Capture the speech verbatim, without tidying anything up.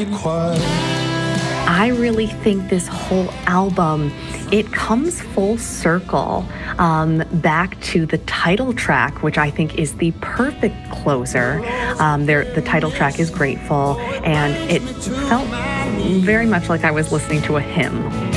you're quiet. I really think this whole album, it comes full circle um, back to the title track, which I think is the perfect closer. Um, there, the title track is Grateful, and it felt very much like I was listening to a hymn.